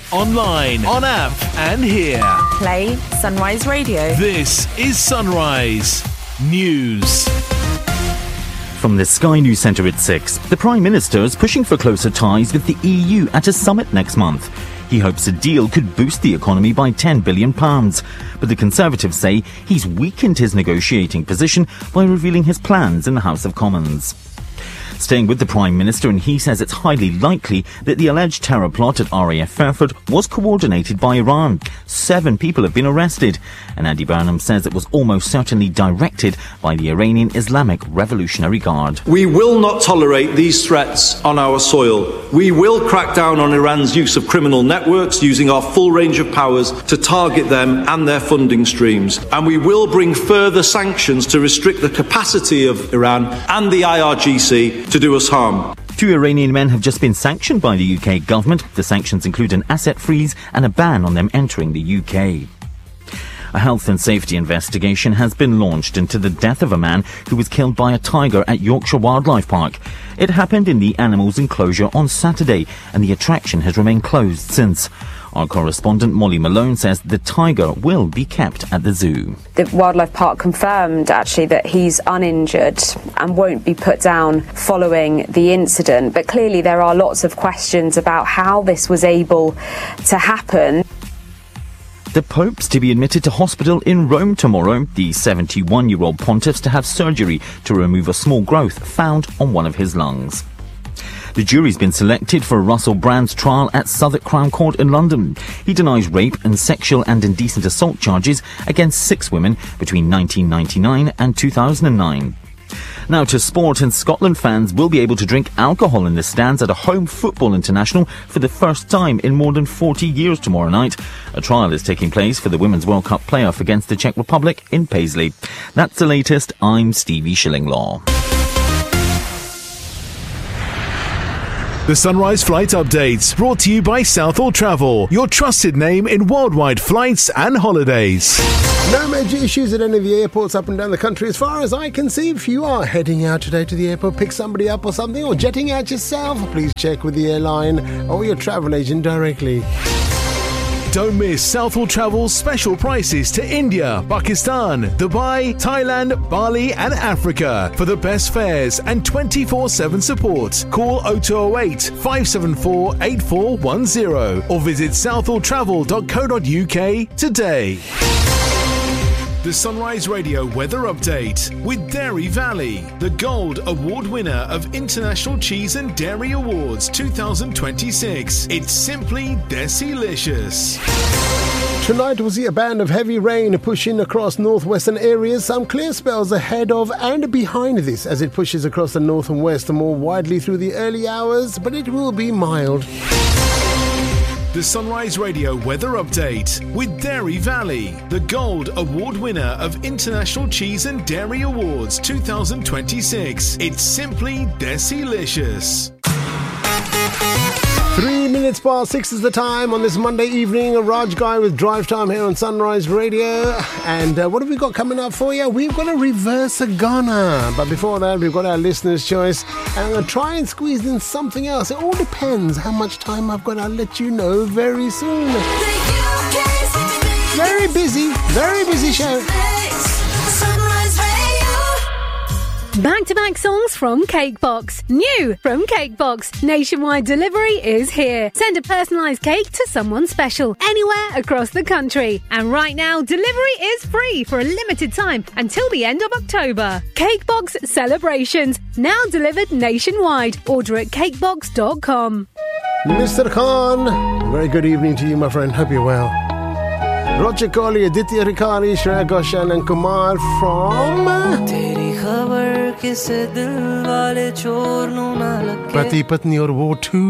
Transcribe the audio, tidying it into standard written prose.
online, on app and here. Play Sunrise Radio. This is Sunrise News. From the Sky News Centre at 6, the Prime Minister is pushing for closer ties with the EU at a summit next month. He hopes a deal could boost the economy by £10 billion. But the Conservatives say he's weakened his negotiating position by revealing his plans in the House of Commons. Staying with the Prime Minister, and he says it's highly likely that the alleged terror plot at RAF Fairford was coordinated by Iran. 7 people have been arrested, and Andy Burnham says it was almost certainly directed by the Iranian Islamic Revolutionary Guard. We will not tolerate these threats on our soil. We will crack down on Iran's use of criminal networks, using our full range of powers to target them and their funding streams. And we will bring further sanctions to restrict the capacity of Iran and the IRGC to do us harm. 2 Iranian men have just been sanctioned by the UK government. The sanctions include an asset freeze and a ban on them entering the UK. A health and safety investigation has been launched into the death of a man who was killed by a tiger at Yorkshire Wildlife Park. It happened in the animals enclosure on Saturday, and the attraction has remained closed since. Our correspondent Molly Malone says the tiger will be kept at the zoo. The Wildlife Park confirmed actually that he's uninjured and won't be put down following the incident. But clearly there are lots of questions about how this was able to happen. The Pope's to be admitted to hospital in Rome tomorrow. The 71-year-old pontiff's to have surgery to remove a small growth found on one of his lungs. The jury's been selected for Russell Brand's trial at Southwark Crown Court in London. He denies rape and sexual and indecent assault charges against 6 women between 1999 and 2009. Now to sport, and Scotland fans will be able to drink alcohol in the stands at a home football international for the first time in more than 40 years tomorrow night. A trial is taking place for the Women's World Cup playoff against the Czech Republic in Paisley. That's the latest. I'm Stevie Shillinglaw. The Sunrise Flight Updates, brought to you by Southall Travel, your trusted name in worldwide flights and holidays. No major issues at any of the airports up and down the country as far as I can see. If you are heading out today to the airport, pick somebody up or something, or jetting out yourself, please check with the airline or your travel agent directly. Don't miss Southall Travel's special prices to India, Pakistan, Dubai, Thailand, Bali and Africa. For the best fares and 24/7 support, call 0208 574 8410 or visit southalltravel.co.uk today. The Sunrise Radio Weather Update with Dairy Valley, the Gold Award winner of International Cheese and Dairy Awards 2026. It's simply Desilicious. Tonight we'll see a band of heavy rain pushing across northwestern areas. Some clear spells ahead of and behind this as it pushes across the north and west more widely through the early hours, but it will be mild. The Sunrise Radio Weather Update with Dairy Valley, the Gold Award winner of International Cheese and Dairy Awards 2026. It's simply Desilicious. 3 minutes past 6 is the time on this Monday evening. A Raj Guy with Drive Time here on Sunrise Radio. And what have we got coming up for you? We've got a reverse a Ghana. But before that, we've got our listener's choice. And I'm going to try and squeeze in something else. It all depends how much time I've got. I'll let you know very soon. Very busy show. Back-to-back songs from Cakebox. New from Cakebox. Nationwide delivery is here. Send a personalised cake to someone special anywhere across the country. And right now, delivery is free for a limited time until the end of October. Cakebox Celebrations. Now delivered nationwide. Order at cakebox.com. Mr. Khan, very good evening to you, my friend. Hope you're well. Roger Kohli, Aditya Rikari, Shreya Ghoshal and Kumar from Pati Patni aur wo 2